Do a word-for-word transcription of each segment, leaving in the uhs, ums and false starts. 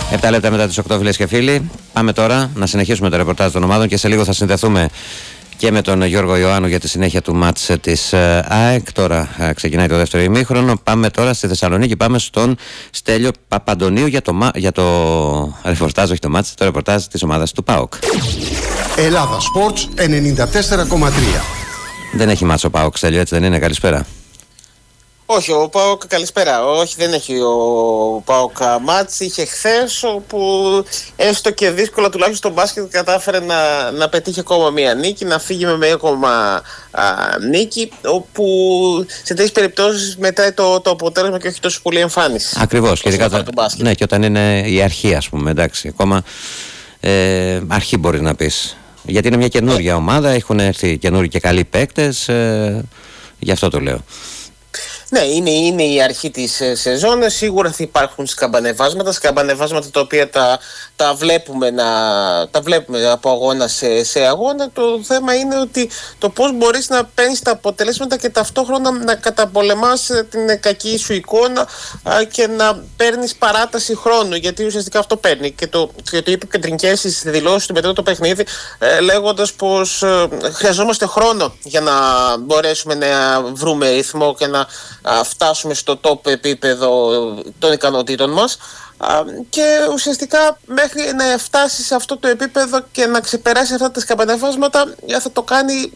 επτά λεπτά μετά τις οκτώ, φίλες και φίλοι. Πάμε τώρα να συνεχίσουμε το ρεπορτάζ των ομάδων και σε λίγο θα συνδεθούμε και με τον Γιώργο Ιωάννου για τη συνέχεια του μάτς της ΑΕΚ. Τώρα ξεκινάει το δεύτερο ημίχρονο. Πάμε τώρα στη Θεσσαλονίκη. Πάμε στον Στέλιο Παπαντονίου για το, για το ρεπορτάζ, όχι το μάτς, το ρεπορτάζ της ομάδας του ΠΑΟΚ. Ελλάδα Sports ενενήντα τέσσερα κόμμα τρία. Δεν έχει μάτς ο ΠΑΟΚ, Στέλιο, έτσι δεν είναι? Καλησπέρα. Όχι, ο ΠΑΟΚ, καλησπέρα. Όχι, δεν έχει ο ΠΑΟΚ μάτς. Είχε χθες, όπου έστω και δύσκολα τουλάχιστον το μπάσκετ κατάφερε να, να πετύχει ακόμα μία νίκη, να φύγει με μία ακόμα α, νίκη, όπου σε τέτοιες περιπτώσεις μετράει το, το αποτέλεσμα και όχι τόσο πολύ εμφάνιση. Ακριβώς. Και, τα... ναι, και όταν είναι η αρχή, ας πούμε, εντάξει, ακόμα ε, αρχή μπορεί να πεις. Γιατί είναι μια καινούργια ομάδα, έχουν έρθει καινούργιοι και καλοί παίκτες, ε, γι' αυτό το λέω. Ναι, είναι, είναι η αρχή της ε, σεζόν. Σίγουρα θα υπάρχουν σκαμπανεβάσματα, σκαμπανεβάσματα τα οποία τα, τα, βλέπουμε, να, τα βλέπουμε από αγώνα σε, σε αγώνα. Το θέμα είναι ότι το πώς μπορείς να παίρνεις τα αποτελέσματα και ταυτόχρονα να καταπολεμάς την κακή σου εικόνα α, και να παίρνεις παράταση χρόνου, γιατί ουσιαστικά αυτό παίρνει. Και το, και το είπε και ο Τρινκέρης στη δηλώση του μετά το παιχνίδι, ε, λέγοντας πως ε, χρειαζόμαστε χρόνο για να μπορέσουμε να βρούμε ρυθμό και να φτάσουμε στο top επίπεδο των ικανοτήτων μας, και ουσιαστικά μέχρι να φτάσει σε αυτό το επίπεδο και να ξεπεράσει αυτά τα σκαμπανεβάσματα θα το κάνει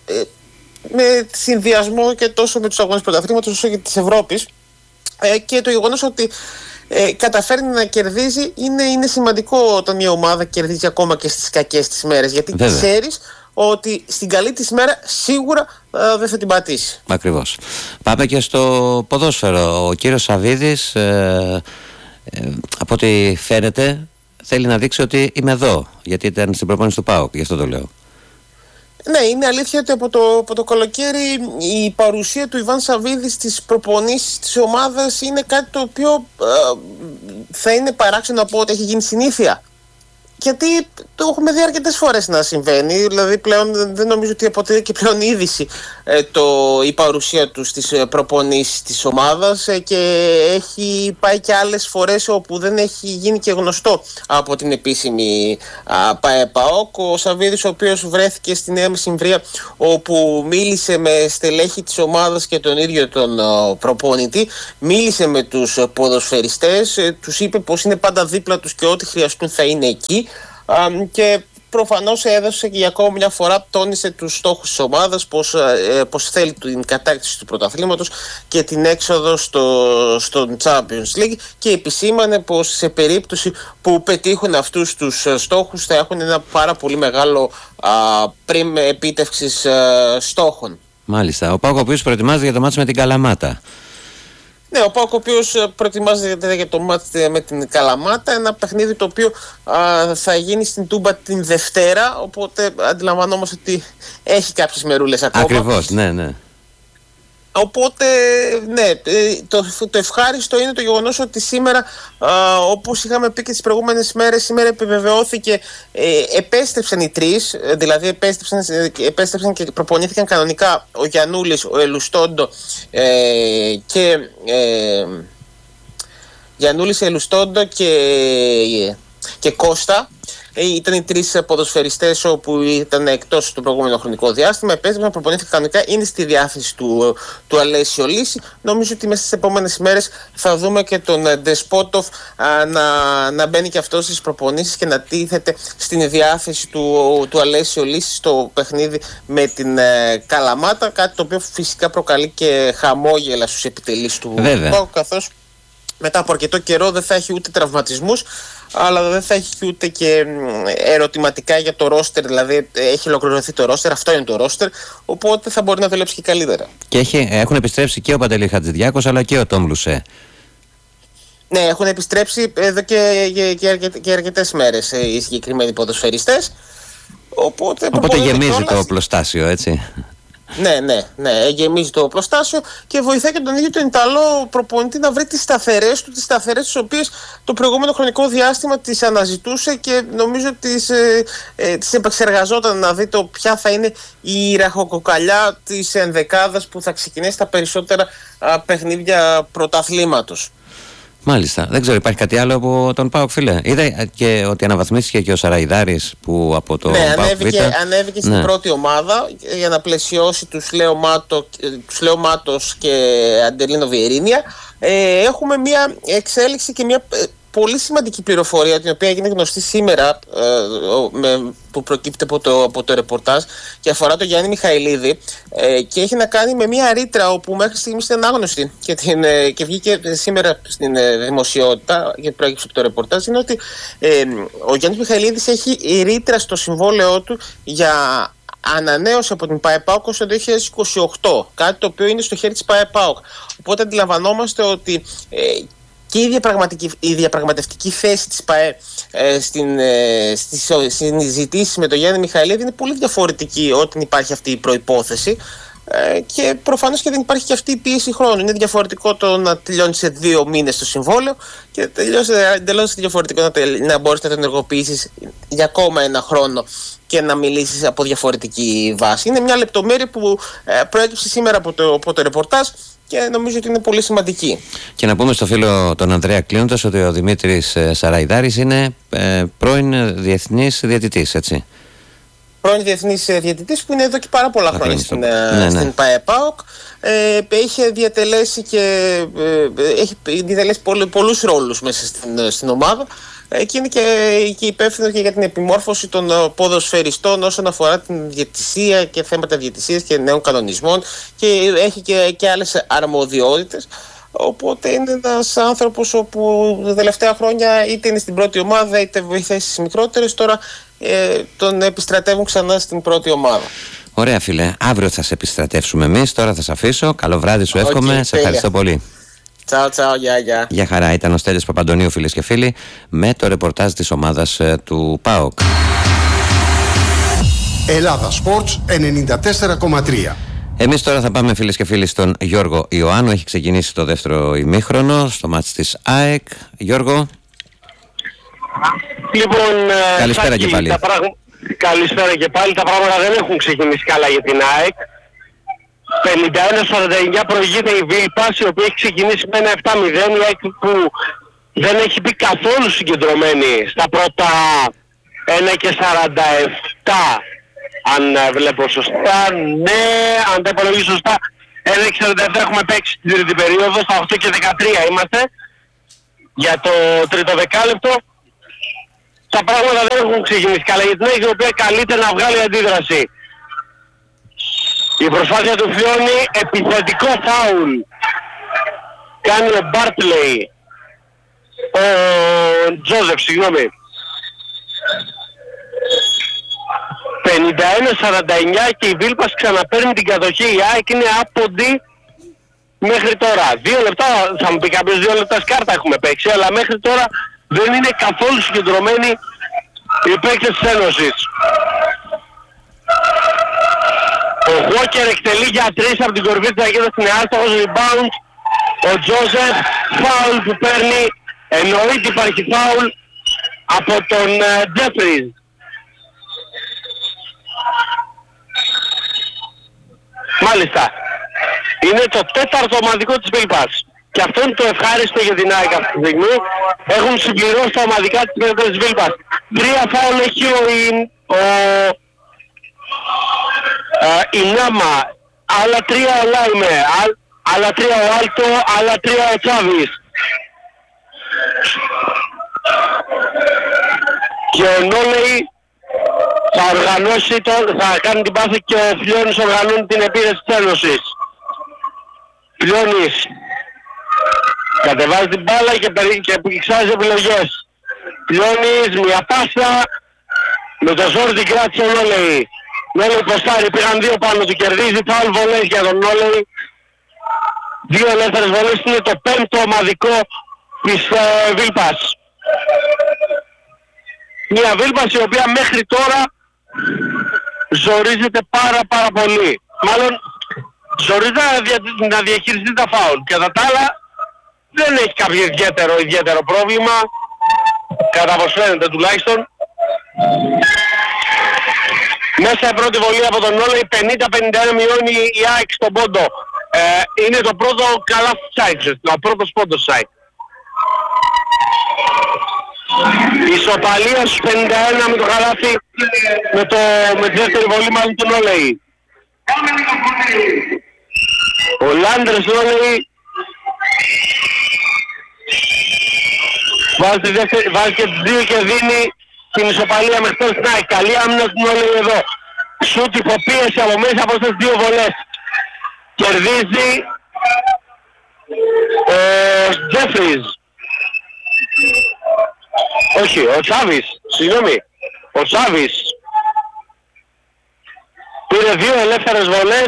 με συνδυασμό και τόσο με τους αγώνες πρωταθλήματος όσο και της Ευρώπης, και το γεγονός ότι Ε, καταφέρνει να κερδίζει είναι, είναι σημαντικό όταν μια ομάδα κερδίζει ακόμα και στις κακές της μέρες, γιατί ξέρεις ότι στην καλή της μέρα σίγουρα ε, δεν θα την πατήσει. Ακριβώς. Πάμε και στο ποδόσφαιρο. Ο κύριος Σαββίδης ε, ε, από ό,τι φαίνεται θέλει να δείξει ότι είμαι εδώ, γιατί ήταν στην προπόνηση του ΠΑΟΚ, γι' αυτό το λέω. Ναι, είναι αλήθεια ότι από το, από το καλοκαίρι η παρουσία του Ιβάν Σαββίδη στις προπονήσεις της ομάδας είναι κάτι το οποίο ε, θα είναι παράξενο να πω ότι έχει γίνει συνήθεια. Γιατί το έχουμε δει αρκετές φορές να συμβαίνει, δηλαδή πλέον δεν νομίζω ότι αποτελεί και πλέον είδηση ε, το, η παρουσία του στις προπονήσεις της ομάδας, ε, και έχει πάει και άλλες φορές όπου δεν έχει γίνει και γνωστό από την επίσημη ΠΑΕΠΑΟΚ. Ο Σαββίδης, ο οποίος βρέθηκε στη Νέα Μεσημβρία, όπου μίλησε με στελέχη της ομάδας και τον ίδιο τον ο, προπονητή, μίλησε με τους ποδοσφαιριστές, ε, τους είπε πως είναι πάντα δίπλα τους και ό,τι χρειαστούν θα είναι εκεί. Um, και προφανώς έδωσε και για ακόμα μια φορά, τόνισε τους στόχους της ομάδας, πως, ε, πως θέλει την κατάκτηση του πρωταθλήματος και την έξοδο στο, στο Champions League, και επισήμανε πως σε περίπτωση που πετύχουν αυτούς τους στόχους θα έχουν ένα πάρα πολύ μεγάλο α, πριμ επίτευξης α, στόχων. Μάλιστα. Ο ΠΑΟΚ ο οποίος προετοιμάζεται για το μάτς με την Καλαμάτα. Ναι, ο ΠΑΟΚ ο οποίος προετοιμάζεται για το μάτς με την Καλαμάτα, ένα παιχνίδι το οποίο α, θα γίνει στην Τούμπα την Δευτέρα, οπότε αντιλαμβανόμαστε ότι έχει κάποιες μερούλες ακόμα. Ακριβώς, ναι, ναι. Οπότε, ναι, το, το ευχάριστο είναι το γεγονός ότι σήμερα, α, όπως είχαμε πει και τις προηγούμενες μέρες, σήμερα επιβεβαιώθηκε, ε, επέστρεψαν οι τρεις, δηλαδή επέστρεψαν, επέστρεψαν και προπονήθηκαν κανονικά ο Γιαννούλης, ο Ελουστόντο ε, και ε, Γιαννούλης, Ελουστόντο και, και Κώστα. Ήταν οι τρεις ποδοσφαιριστές όπου ήταν εκτός το προηγούμενο χρονικό διάστημα. Επέστρεψαν, προπονήθηκαν κανονικά, είναι στη διάθεση του, του Αλέσιο Λύση. Νομίζω ότι μέσα στις επόμενες ημέρες θα δούμε και τον Ντεσπότοφ α, να, να μπαίνει και αυτός στις προπονήσεις και να τίθεται στην διάθεση του, του Αλέσιο Λύση στο παιχνίδι με την ε, Καλαμάτα. Κάτι το οποίο φυσικά προκαλεί και χαμόγελα στους επιτελείς του ΠΑΟΚ, καθώς μετά από αρκετό καιρό δεν θα έχει ούτε τραυματισμούς, αλλά δεν θα έχει ούτε και ερωτηματικά για το ρόστερ, δηλαδή έχει ολοκληρωθεί το ρόστερ, αυτό είναι το ρόστερ, οπότε θα μπορεί να δουλέψει και καλύτερα. Και έχει, έχουν επιστρέψει και ο Παντελή Χατζηδιάκος αλλά και ο Τόμ Λουσέ. Ναι, έχουν επιστρέψει εδώ και, και, και, αρκετ, και αρκετές μέρες οι συγκεκριμένοι ποδοσφαιριστές. Οπότε, οπότε γεμίζει κιόλας το οπλοστάσιο, έτσι. Ναι, ναι, ναι, γεμίζει το οπλοστάσιο και βοηθάει και τον ίδιο τον Ιταλό προπονητή να βρει τις σταθερές του, τις σταθερές τις οποίες το προηγούμενο χρονικό διάστημα τις αναζητούσε, και νομίζω τις, ε, ε, τις επεξεργαζόταν να δει το ποια θα είναι η ραχοκοκαλιά της ενδεκάδας που θα ξεκινήσει τα περισσότερα α, παιχνίδια πρωταθλήματος. Μάλιστα. Δεν ξέρω, υπάρχει κάτι άλλο από τον ΠΑΟΚ, φίλε? Είδα και ότι αναβαθμίστηκε και ο Σαραϊδάρης που από το ναι, ΠΑΟΚ ανέβηκε, Β. ανέβηκε στην ναι. πρώτη ομάδα για να πλαισιώσει τους Λέο, Μάτο, τους Λέο Μάτος και Αντελίνο Βιερίνια. Ε, έχουμε μια εξέλιξη και μια πολύ σημαντική πληροφορία, την οποία έγινε γνωστή σήμερα, ε, με, που προκύπτει από το, από το ρεπορτάζ και αφορά τον Γιάννη Μιχαηλίδη, ε, και έχει να κάνει με μια ρήτρα όπου μέχρι στιγμής ήταν άγνωστη και, την, ε, και βγήκε σήμερα στην ε, δημοσιότητα και προέκυψε από το ρεπορτάζ. Είναι ότι ε, ο Γιάννης Μιχαηλίδης έχει ρήτρα στο συμβόλαιό του για ανανέωση από την ΠΑΕΠΑΟΚ ως το δύο χιλιάδες είκοσι οκτώ, κάτι το οποίο είναι στο χέρι της ΠΑΕΠΑΟΚ. Οπότε αντιλαμβανόμαστε ότι ε, και η, η διαπραγματευτική θέση της ΠΑΕ ε, στην, ε, στις συζητήσεις με τον Γιάννη Μιχαηλίδη είναι πολύ διαφορετική όταν υπάρχει αυτή η προϋπόθεση, ε, και προφανώς και δεν υπάρχει και αυτή η πίεση χρόνου. Είναι διαφορετικό το να τελειώνει σε δύο μήνες το συμβόλαιο και εντελώς διαφορετικό να, τελ, να μπορείς να το ενεργοποιήσεις για ακόμα ένα χρόνο και να μιλήσεις από διαφορετική βάση. Είναι μια λεπτομέρεια που ε, προέκυψε σήμερα από το, από το ρεπορτάζ και νομίζω ότι είναι πολύ σημαντική. Και να πούμε στο φίλο τον Ανδρέα κλείνοντας ότι ο Δημήτρης Σαραϊδάρης είναι ε, πρώην διεθνής διαιτητής, έτσι. Πρώην διεθνής διαιτητής που είναι εδώ και πάρα πολλά χρόνια στην, ναι, στην ναι. ΠΑΕΠΑΟΚ. Ε, είχε διατελέσει και ε, έχει διατελέσει πολλ, πολλούς ρόλους μέσα στην, στην ομάδα. Και είναι και, και υπεύθυνο και για την επιμόρφωση των ποδοσφαιριστών όσον αφορά την διαιτησία και θέματα διαιτησίας και νέων κανονισμών, και έχει και, και άλλες αρμοδιότητες. Οπότε είναι ένας άνθρωπος όπου τα τελευταία χρόνια είτε είναι στην πρώτη ομάδα είτε βοηθάει στις μικρότερες, τώρα ε, τον επιστρατεύουν ξανά στην πρώτη ομάδα. Ωραία, φίλε, αύριο θα σε επιστρατεύσουμε εμείς, τώρα θα σε αφήσω. Καλό βράδυ σου εύχομαι, okay, σε ευχαριστώ πολύ. Τσάου, τσάου, γεια, γεια. Γεια χαρά, ήταν ο Στέλιος Παπαντονίου, φίλες και φίλοι, με το ρεπορτάζ της ομάδας ε, του ΠΑΟΚ. Ελλάδα Sports ενενήντα τέσσερα κόμμα τρία. Εμείς τώρα θα πάμε, φίλες και φίλοι, στον Γιώργο Ιωάννου. Έχει ξεκινήσει το δεύτερο ημίχρονο στο μάτς της ΑΕΚ. Γιώργο. Λοιπόν, καλησπέρα Σάκη, και πάλι. Τα πραγ... Καλησπέρα και πάλι. Τα πράγματα δεν έχουν ξεκινήσει καλά για την ΑΕΚ. πενήντα ένα σαράντα εννιά προηγείται η Βίλπας, η οποία έχει ξεκινήσει με ένα επτά μηδέν, η ΑΕΚ που δεν έχει μπει καθόλου συγκεντρωμένη στα πρώτα ένα και σαράντα επτά, αν βλέπω σωστά. Ναι, αν τα υπολογίζω σωστά, ένα και σαράντα επτά έχουμε παίξει την τρίτη περίοδο, στα οκτώ και δεκατρία είμαστε για το τρίτο δεκάλεπτο. Τα πράγματα δεν έχουν ξεκινήσει καλά για την ΑΕΚ, η οποία καλείται να βγάλει αντίδραση. Η προσπάθεια του Φιόνι, επιθετικό φάουλ κάνει ο Μπάρτλεϊ, ο Τζόζεφ, συγγνώμη. πενήντα ένα σαράντα εννιά και η Βίλπας ξαναπαίρνει την κατοχή. Η ΑΕΚ είναι άποντη μέχρι τώρα. Δύο λεπτά, θα μου πει κάποιος, δύο λεπτά σκάρτα έχουμε παίξει, αλλά μέχρι τώρα δεν είναι καθόλου συγκεντρωμένοι οι παίκτες της Ένωσης. Ο Walker εκτελεί για τρεις από την κορυφή της αγίδας, στην άστοχος rebound. Ο Τζόζεφ, φάουλ που παίρνει, εννοείται υπάρχει φάουλ από τον Τζέφρις. Μάλιστα. Είναι το τέταρτο ομαδικό της Βίλπας. Και αυτό είναι το ευχάριστο για την ΑΕΚ αυτή τη στιγμή. Έχουν συμπληρώσει τα ομαδικά της Βίλπας. Τρία φάουλ έχει ο, ο, η Νάμα, άλλα τρία ο Λάιμε, άλλα τρία ο Άλτο, άλλα τρία ο Τσάβης. Και ο Νόλεϊ θα οργανώσει, το, θα κάνει την πάθη και ο Φλιώνης οργανώνει την επίθεση της Ένωσης. Φλιώνης κατεβάζει την μπάλα και, περί, και εξάζει επιλογές. Φλιώνης, μια πάσα, με το ζόρι την κράτησε ο Νόλεϊ. Νόλεϊ ποστάρει, πήγαν δύο πάνω του, κερδίζει φάουλ βολές για τον Νόλεϊ. Δύο ελεύθερες βολές, είναι το πέμπτο ομαδικό της ε, Βίλπας. Μια Βίλπας η οποία μέχρι τώρα ζορίζεται πάρα πάρα πολύ. Μάλλον ζορίζεται να, δια, να διαχειριστεί τα φάουλ. Κατά τα άλλα δεν έχει κάποιο ιδιαίτερο, ιδιαίτερο πρόβλημα, κατά πως φαίνεται τουλάχιστον. Μέσα η πρώτη βολή από τον Νόλεϊ, πενήντα πενήντα ένα μειώνει η ΑΕΚ στον πόντο. Ε, είναι το πρώτο καλά site, ο πρώτος πόντος site. Ισοπαλία στους πενήντα ένα με το καλάθι, με, το, με τη δεύτερη βολή μάλλον του Νόλεϊ. Ο Λάντρες Νόλεϊ βάζει, δεύτερη, βάζει και τις δύο και δίνει την ισοπαλία μέχρι τώρα στην ΑΕΚ. Καλή άμυνα του Νόλεϊ εδώ. Σούτ υποπίεση από μέσα από αυτές τις δύο βολές. Κερδίζει ο Τζέφρις. Όχι, ο Τσάβης, συγγνώμη, ο Τσάβης πήρε δύο ελεύθερες βολές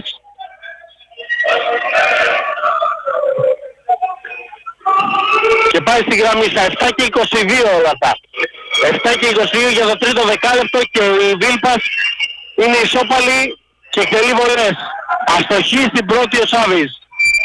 και πάει στη γραμμή στα επτά και είκοσι δύο όλα αυτά. επτά και είκοσι δύο για το τρίτο δεκάλεπτο και η Βίλπας είναι ισόπαλη και εκτελεί βολές. Αστοχή στην πρώτη ο Τσάβης.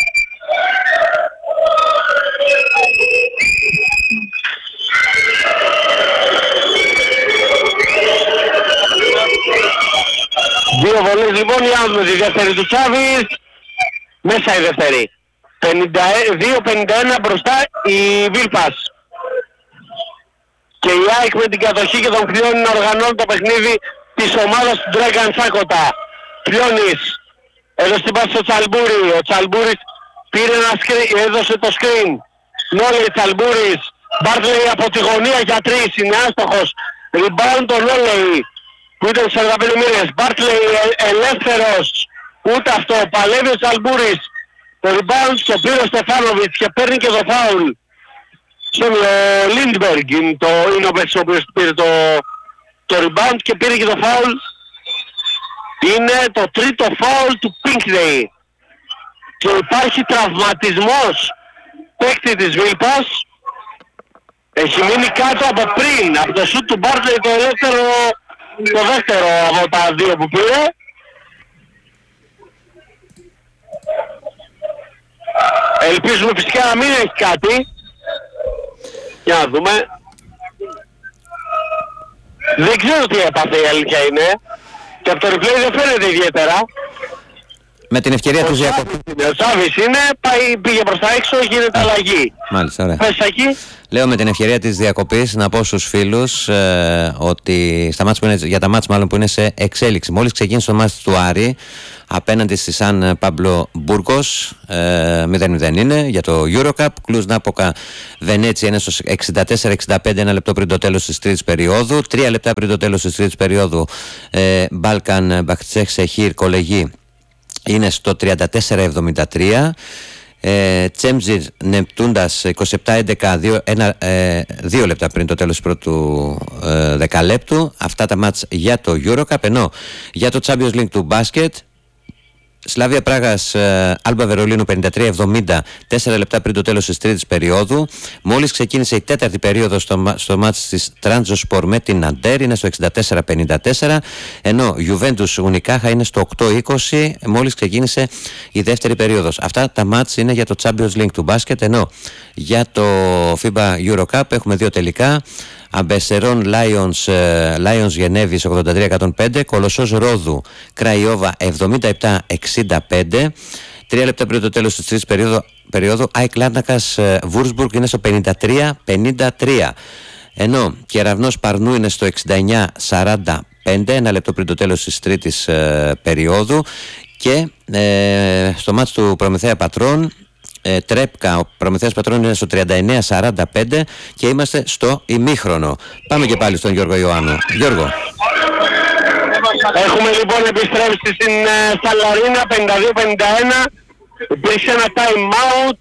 Δύο βολές λοιπόν, για να δούμε τη δεύτερη του Τσάβης. Μέσα η δεύτερη. δύο πενήντα ένα μπροστά η Βίλπας. Και η ΑΕΚ με την κατοχή και τον Κλειώνη να οργανώνει το παιχνίδι της ομάδας του Dragan Σάκοτα. Κλειώνης έδωσε την πάση στο Τσαλμπούρη. Ο Τσαλμπούρης πήρε ένα screen, έδωσε το screen. Νόλεϊ Τσαλμπούρης. Μπάρτλεϊ από τη γωνία για τρεις, είναι άστοχος. Rebound τον Νόλεϊ που ήταν στις σαράντα πέντε μοίρες. Μπάρτλεϊ ελεύθερος. Ούτε αυτό. Παλεύει ο Τσαλμπούρης. Το rebound το πήρε ο Στεφάνοβιτς και παίρνει και το φάουλ. Στον Λίντμπεργκ είναι, το, είναι ο παίκτης ο οποίος πήρε το, το rebound και πήρε και το φάουλ. Είναι το τρίτο φάουλ του Pinckney. Και υπάρχει τραυματισμός παίκτη της Βίλπας. Έχει μείνει κάτω από πριν, από το σουτ του Μπάρτλεϊ το ελεύθερο, το δεύτερο από τα δύο που πήρε. Ελπίζουμε φυσικά να μην έχει κάτι. Για να δούμε. Δεν ξέρω τι έπαθε, η αλήθεια είναι. Και από το replay δεν φαίνεται ιδιαίτερα. Με την ευκαιρία του διακοπής. Ο Τσάβης είναι, πάει, πήγε προς τα έξω, γίνεται αλλαγή. Μάλιστα, ωραία. Πες εκεί. Λέω με την ευκαιρία της διακοπής να πω στους φίλους ε, ότι στα μάτς που είναι, για τα μάτς μάλλον που είναι σε εξέλιξη. Μόλις ξεκίνησε το μάτς του Άρη απέναντι στη Σαν Πάμπλο Μπούργκος, ε, μηδέν μηδέν είναι για το Eurocup. Κλουζ Νάποκα Βενέτσια είναι στο εξήντα τέσσερα εξήντα πέντε, ένα λεπτό πριν το τέλος της τρίτης περίοδου. Τρία λεπτά πριν το τέλος της τρίτης περίοδου ε, Μπάλκαν Μπαχτσέχ Σεχίρ Κολεγί είναι στο τριάντα τέσσερα εβδομήντα τρία. ε, Τσέμζιρ Νεπτούντας είκοσι επτά έντεκα, δύο, ένα, ε, δύο λεπτά πριν το τέλος του πρώτου ε, δεκαλέπτου. Αυτά τα μάτς για το Eurocup. Ενώ για το Champions League του μπάσκετ, Σλάβια Πράγας Άλμπα Βερολίνου πενήντα τρία εβδομήντα, τέσσερα λεπτά πριν το τέλος της τρίτης περίοδου. Μόλις ξεκίνησε η τέταρτη περίοδος στο, στο μάτς της Τράντζοσπορ με την Αντέρ, είναι στο εξήντα τέσσερα πενήντα τέσσερα, ενώ Γιουβέντους Ουνικάχα είναι στο οκτώ είκοσι, μόλις ξεκίνησε η δεύτερη περίοδος. Αυτά τα μάτς είναι για το Champions League του μπάσκετ, ενώ για το φίμπα Eurocup έχουμε δύο τελικά. Αμπεσερών Lions, Lions Γενέβης ογδόντα τρία εκατόν πέντε, Κολοσσός Ρόδου Κραϊόβα εβδομήντα επτά εξήντα πέντε. Τρία λεπτά πριν το τέλος της τρίτης περίοδου, περίοδου ΑΕΚ Λάρνακας Βούρσμπουργκ είναι στο πενήντα τρία πενήντα τρία. Ενώ Κεραυνός Παρνού είναι στο εξήντα εννιά σαράντα πέντε, ένα λεπτό πριν το τέλος της τρίτης ε, περίοδου. Και ε, στο μάτς του Προμηθέα Πατρών, Ε, Τρέπκα, ο Προμηθέας Πατρών είναι στο τριάντα εννέα σαράντα πέντε και είμαστε στο ημίχρονο. Πάμε και πάλι στον Γιώργο Ιωάννου. Γιώργο. Έχουμε λοιπόν επιστρέψει στην uh, Σαλαρίνα πενήντα δύο πενήντα ένα. Υπήρξε ένα time out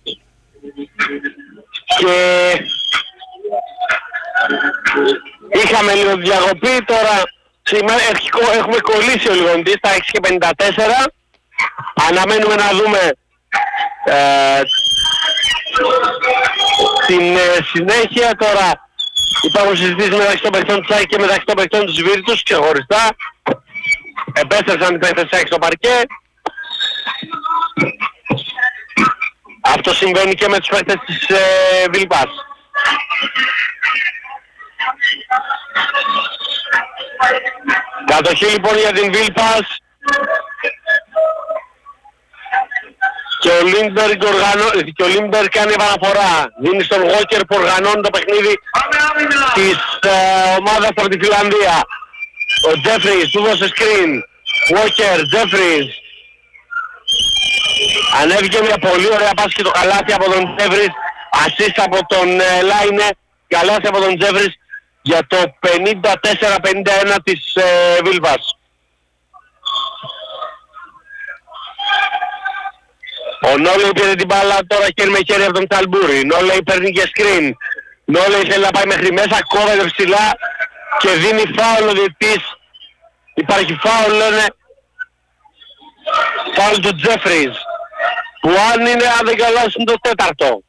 και είχαμε λίγο διακοπή. Τώρα σήμερα έχουμε κολλήσει ο Λιγοντής στα έξι και πενήντα τέσσερα. Αναμένουμε να δούμε Ε, στην ε, συνέχεια. Τώρα υπάρχουν συζητήσεις μεταξύ των παιχτών της ΑΕΚ και μεταξύ των παιχτών της Βίρτους ξεχωριστά. Επέστρεψαν οι παίχτες της ΑΕΚ στο παρκέ. Αυτό συμβαίνει και με τους παίχτες της ε, Βιλπάς. Κατοχή λοιπόν για την Βίλπας. Και ο Λίντμπεργκ οργανώ... και ο Λίντμπεργκ κάνει επαναφορά. Δίνει στον Walker που οργανώνει το παιχνίδι της ε, ομάδας από τη Φιλανδία. Ο Τζέφρις του δώσε screen. Walker, Τζέφρις. Ανέβηκε μια πολύ ωραία πάση και το καλάθι από τον Τζέφρις. Assist από τον ε, Λάινε. Καλάθι από τον Τζέφρις για το πενήντα τέσσερα πενήντα ένα της ε, Βίλβας. Ο Νόλεϊ πήρε την μπάλα τώρα χέρι με χέρι από τον Τσαλμπούρη. Νόλεϊ παίρνει και screen. Νόλεϊ θέλει να πάει μέχρι μέσα, κόβεται ψηλά και δίνει φάουλ ο διαιτητής. Υπάρχει φάουλ, λένε. Φάουλ του Τζέφρις. Που αν είναι, αν δεν καλάσουν το τέταρτο.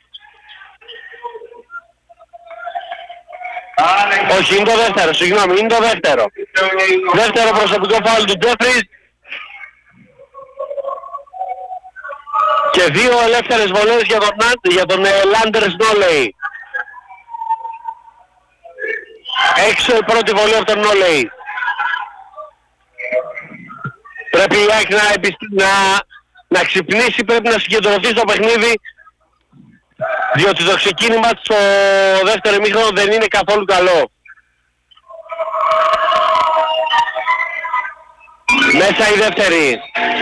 Όχι, είναι το δεύτερο, συγγνώμη, είναι το δεύτερο. Δεύτερο προσωπικό φάουλ του Τζέφρις. Και δύο ελεύθερες βολές για τον, για τον Λάντερς Νόλεϊ. Έξω η πρώτη βολή από τον Νόλεϊ. Πρέπει η ΑΕΚ να, να, να ξυπνήσει, πρέπει να συγκεντρωθεί στο παιχνίδι, διότι το ξεκίνημα στο δεύτερο ημίχρονο δεν είναι καθόλου καλό. Μέσα η δεύτερη.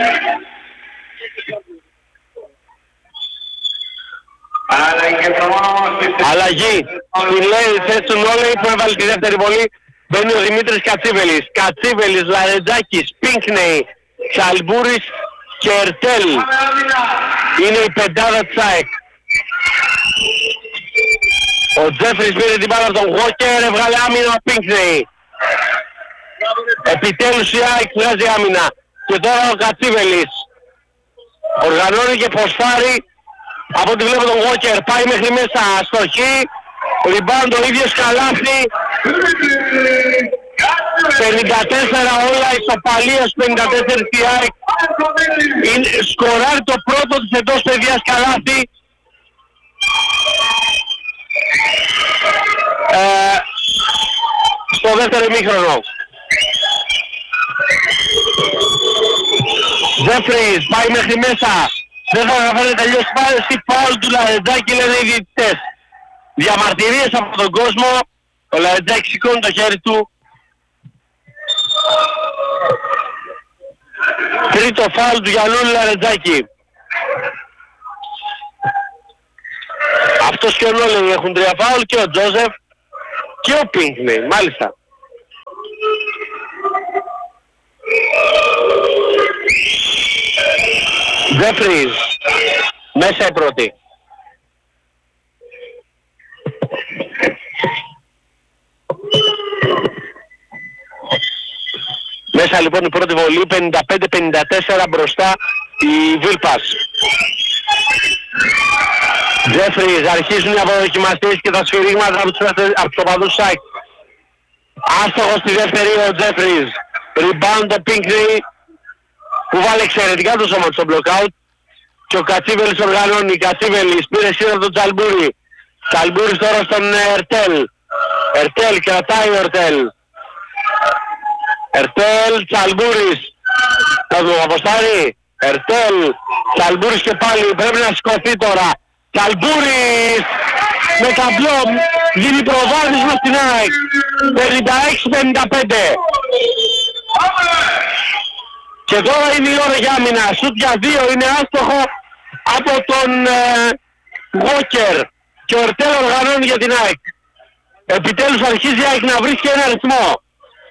Αλλαγή. Στην λέει θέση του Νόλεϊ που έβαλε τη δεύτερη βολή. Μπαίνει ο Δημήτρης Κατσίβελης. Κατσίβελης, Λαρετζάκης, Πίνκνεϊ, Τσαλμπούρης και Ερτέλ. Είναι η πεντάδα της ΑΕΚ. Ο Τζέφρις πήρε την μπάλα από τον Walker, έβγαλε άμυνα ο Πίνκνεϊ. Επιτέλους η ΑΕΚ βγάζει άμυνα. Και τώρα ο Κατσίβελης οργανώνει και ποστάρει. Από ό,τι βλέπω τον Walker πάει μέχρι μέσα, αστοχή, rebound ο ίδιος καλάθι. πενήντα τέσσερα όλα, ισοπαλίας πενήντα τέσσερα στη ΑΕΚ. Σκοράρει το πρώτο της εντός παιδιάς καλάθι. Ε, στο δεύτερο ημίχρονο. Τζέφρις πάει μέχρι μέσα. Δεν θα καταφέρει να τελειώσει πάλι στη φάουλ του Λαρετζάκη, λένε οι διαιτητές. Διαμαρτυρίες από τον κόσμο. Ο Λαρετζάκη σηκώνει το χέρι του. Τρίτο φάουλ του Γιαννούλη Λαρετζάκη. Αυτός και ο Νόλεϊ έχουν τρία φάουλ, και ο Τζόζεφ και ο Πίνκνεϊ, μάλιστα. Τζέφρις, μέσα η πρώτη. Μέσα λοιπόν η πρώτη βολή, πενήντα πέντε πενήντα τέσσερα μπροστά η Βίλπας. Τζέφρις, αρχίζουν οι αποδοκιμαστές και τα σφυρίγματα από τους, από τους οπαδούς ΣΑΚ. Άστοχος στη δεύτερη ο Τζέφρις. Rebound ο Πίνκνεϊ που βάλε εξαιρετικά το σώμα του στο blockout. Και ο Κατσίβελης οργανώνει. Κατσίβελης πήρε σύντομα τον Τσαλμπούρη. Τσαλμπούρης τώρα στον Ερτέλ. Ερτέλ, κρατάει ο Ερτέλ. Ερτέλ, Τσαλμπούρης. Θα του αποστάρει. Ερτέλ, Τσαλμπούρης και πάλι πρέπει να σηκωθεί τώρα. Τσαλμπούρης με ταμπλό δίνει προβάδισμα στην ΑΕΚ. πενήντα έξι πενήντα πέντε. Και τώρα είναι η ώρα για άμυνα. Σουτ για δύο, είναι άστοχο από τον ε, Walker. Και ο Ερτέλ οργανώνει για την ΑΕΚ. Επιτέλους αρχίζει η ΑΕΚ να βρίσκει ένα ρυθμό.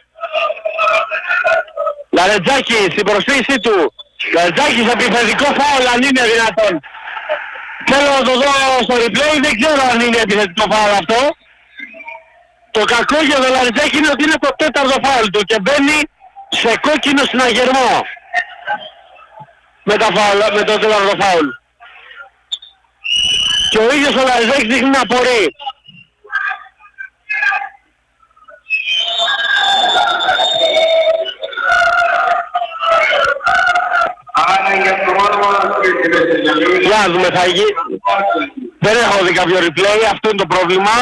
Λαρετζάκης, στην προσφύση του. Λαρετζάκης, επιθετικό φάουλ αν είναι δυνατόν. Θέλω να το δω στο replay, δεν ξέρω αν είναι επιθετικό φάουλ αυτό. Το κακό για τον Λαρετζάκη είναι ότι είναι το τέταρτο φάουλ του και μπαίνει σε κόκκινο συναγερμό με, τα φάουλ, με το τέταρτο φάουλ. Και ο ίδιος ο Λαρετζάκης δείχνει να απορεί. Για να δούμε, θα γίνει. Δεν έχω δει κάποιο replay, αυτό είναι το πρόβλημα.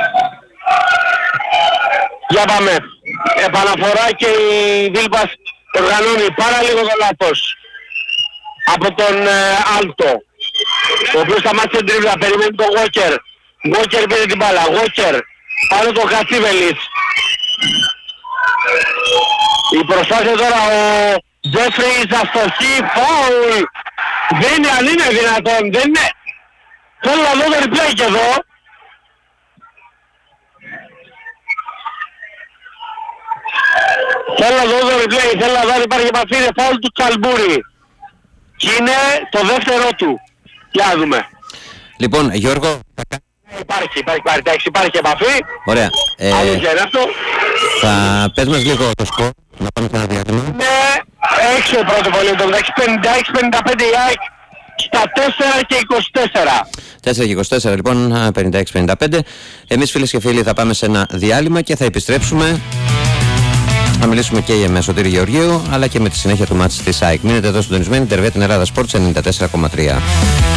Για πάμε. Επαναφορά και η Βίλπας οργανώνει πάρα λίγο το λάθος από τον ε, Άλτο, ο οποίος σταμάτησε την τρίβλα, περιμένει τον Walker. Walker πήρε την μπάλα, Walker πάνω τον Χατσίβελης. Η προσπάθεια τώρα ο Τζέφρις, αστοχή, φάουλ. Δεν είναι, αν είναι δυνατόν, δεν είναι. Θέλω να δω το replay και εδώ. Θέλω να δω το replay, θέλω να δω αν υπάρχει επαφή, είναι φάουλ του Τσαλμπούρη. Και είναι το δεύτερο του. Για να δούμε. Λοιπόν, Γιώργο... Υπάρχει, υπάρχει, υπάρχει, υπάρχει, υπάρχει επαφή. Ωραία. Ε, Αλήθεια είναι αυτό. θα πες μας λίγο το σκορ, να πάμε σε ένα διάστημα. Ναι, έξω πρώτο πολύ, το μεταξύ πενήντα έξι πενήντα πέντε η ΑΕΚ στα τέσσερα και είκοσι τέσσερα. τέσσερα και είκοσι τέσσερα λοιπόν, πενήντα έξι πενήντα πέντε. Εμείς φίλες και φίλοι θα πάμε σε ένα διάλειμμα και θα επιστρέψουμε. Θα μιλήσουμε και με Σωτήρη Γεωργίου αλλά και με τη συνέχεια του μάτς της ΑΕΚ. Μείνετε εδώ συντονισμένοι, Τερβέ την Ελλάδα Sports ενενήντα τέσσερα κόμμα τρία.